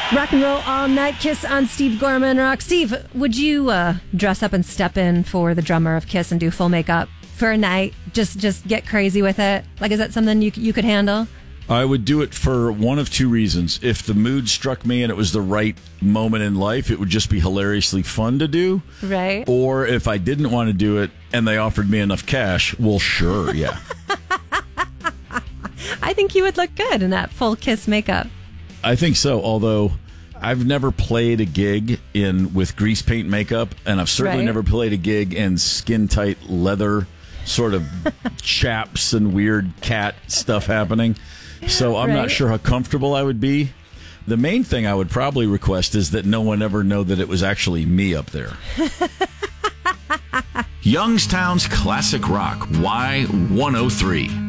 Rock and roll all night. Kiss on Steve Gorman Rock. Steve, would you dress up and step in for the drummer of Kiss and do full makeup for a night? Just get crazy with it? Like, is that something you could handle? I would do it for one of two reasons. If the mood struck me and it was the right moment in life, it would just be hilariously fun to do. Right. Or if I didn't want to do it and they offered me enough cash, well, sure, yeah. I think you would look good in that full Kiss makeup. I think so, although I've never played a gig with grease paint makeup, and I've certainly never played a gig in skin-tight leather sort of chaps and weird cat stuff happening. So I'm not sure how comfortable I would be. The main thing I would probably request is that no one ever know that it was actually me up there. Youngstown's Classic Rock, Y103.